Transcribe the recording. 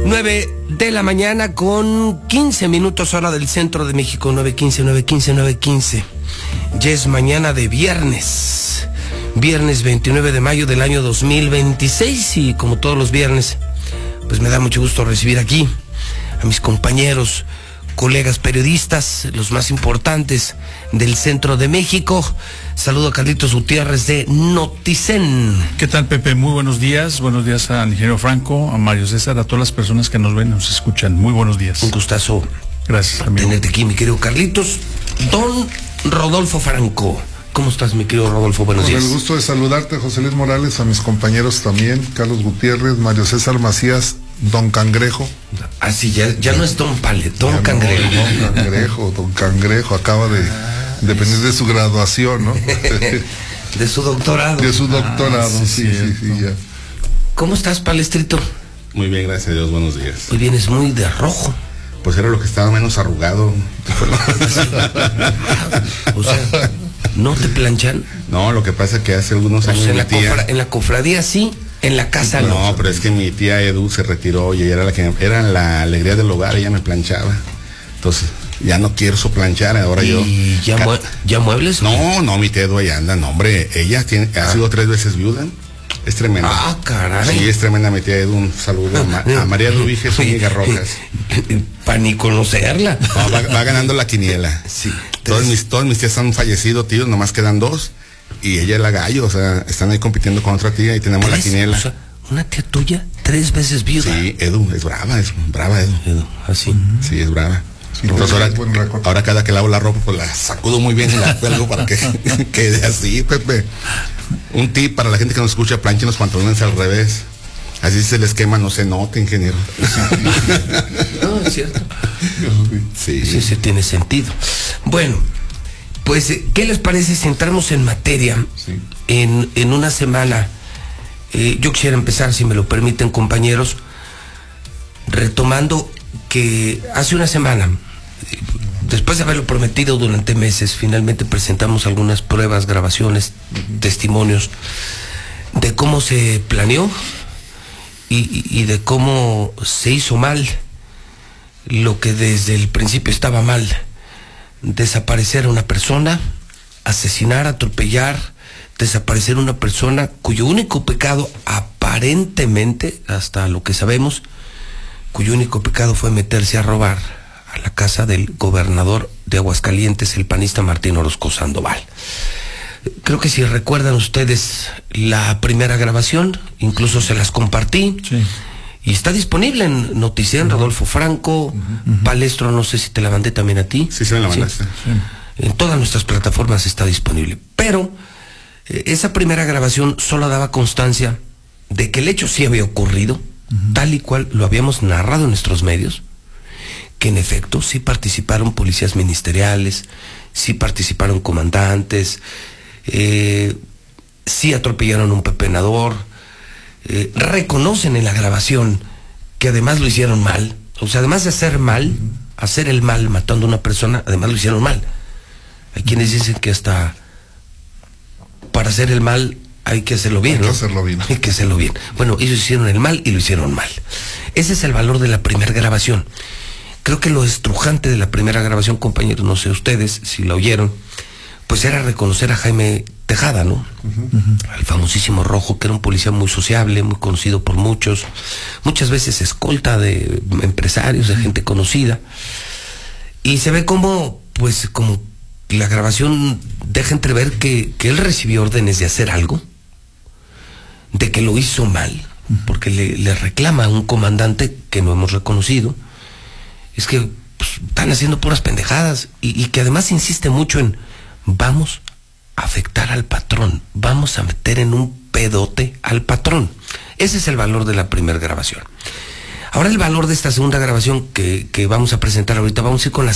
9:00 con 15 minutos hora del centro de México. 9:15. Ya es mañana de viernes 29 de mayo del año 2026, y como todos los viernes, pues me da mucho gusto recibir aquí a mis compañeros, colegas periodistas, los más importantes del centro de México. Saludo a Carlitos Gutiérrez de Noticen. ¿Qué tal, Pepe? Muy buenos días al ingeniero Franco, a Mario César, a todas las personas que nos ven, nos escuchan. Muy buenos días. Un gustazo. Gracias, amigo. Tenerte aquí, mi querido Carlitos. Don Rodolfo Franco. ¿Cómo estás, mi querido Rodolfo? Buenos días. Con el gusto de saludarte, José Luis Morales, a mis compañeros también, Carlos Gutiérrez, Mario César Macías, Don Cangrejo. Ah, sí, ya no es Don Pale, Don Cangrejo. No, Don Cangrejo, acaba de depender de su graduación, ¿no? De su doctorado. De su doctorado, sí, ya. ¿Cómo estás, Palestrito? Muy bien, gracias a Dios, buenos días. Hoy vienes muy de rojo. Pues era lo que estaba menos arrugado. O sea, ¿no te planchan? No, lo que pasa es que hace algunos años en la cofradía sí, en la casa no. No, pero es que mi tía Edu se retiró y ella era la alegría del hogar, ella me planchaba. Entonces, ya no quiero su planchar, ahora yo. ¿Y ya muebles? No, mi tía Edu allá anda, no, hombre, ella ha sido 3 veces viuda. Es tremenda. Ah, caray. Sí, es tremenda mi tía Edu. Un saludo a María Rubíges Zúñiga Rojas. Para ni conocerla. No, va ganando la quiniela. Sí. Todos mis tías han fallecido, tíos, nomás quedan 2. Y ella es la gallo, o sea, están ahí compitiendo con otra tía y tenemos la quiniela. O sea, una tía tuya 3 veces viuda. Sí, Edu, es brava Edu. Así. Sí, es brava. Sí, entonces ahora cada que lavo la ropa, pues la sacudo muy bien y la cuelgo para que quede así, Pepe. Un tip para la gente que nos escucha: planchen los pantalones al revés. Así se les quema, no se nota, ingeniero. No, es cierto. Sí, tiene sentido. Bueno, pues, ¿qué les parece si entramos en materia? Sí. En una semana, yo quisiera empezar, si me lo permiten, compañeros, retomando que hace una semana, después de haberlo prometido durante meses, finalmente presentamos algunas pruebas, grabaciones, testimonios de cómo se planeó y de cómo se hizo mal lo que desde el principio estaba mal: desaparecer a una persona, asesinar, atropellar, desaparecer a una persona cuyo único pecado, aparentemente, hasta lo que sabemos, cuyo único pecado fue meterse a robar a la casa del gobernador de Aguascalientes, el panista Martín Orozco Sandoval. Creo que si recuerdan ustedes la primera grabación, incluso se las compartí. Sí. Y está disponible en Noticien, Rodolfo Franco, Palestro, no sé si te la mandé también a ti. Sí, se me la mandaste. Sí. En todas nuestras plataformas está disponible. Pero esa primera grabación solo daba constancia de que el hecho sí había ocurrido, tal y cual lo habíamos narrado en nuestros medios, que en efecto sí participaron policías ministeriales, sí participaron comandantes, sí atropellaron a un pepenador, reconocen en la grabación que además lo hicieron mal. O sea, además de hacer mal, hacer el mal matando a una persona, además lo hicieron mal. Hay quienes dicen que hasta para hacer el mal hay que hacerlo bien, ¿no? Hay que hacerlo bien. Bueno, ellos hicieron el mal y lo hicieron mal. Ese es el valor de la primera grabación. Creo que lo estrujante de la primera grabación, compañeros, no sé ustedes si la oyeron, pues era reconocer a Jaime Tejada, ¿no? Al famosísimo Rojo, que era un policía muy sociable, muy conocido por muchos, muchas veces escolta de empresarios, de gente conocida. Y se ve como la grabación deja entrever que él recibió órdenes de hacer algo, de que lo hizo mal, porque le reclama a un comandante que no hemos reconocido, es que están haciendo puras pendejadas, y que además insiste mucho en: vamos a afectar al patrón, vamos a meter en un pedote al patrón. Ese es el valor de la primera grabación. Ahora el valor de esta segunda grabación que vamos a presentar ahorita, vamos a ir con la